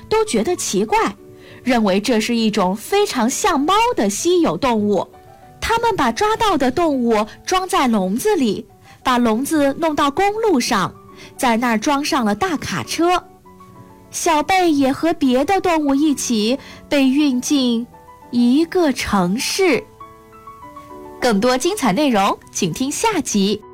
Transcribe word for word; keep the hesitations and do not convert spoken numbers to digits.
都觉得奇怪，认为这是一种非常像猫的稀有动物。他们把抓到的动物装在笼子里，把笼子弄到公路上，在那儿装上了大卡车。小贝也和别的动物一起被运进一个城市。更多精彩内容，请听下集。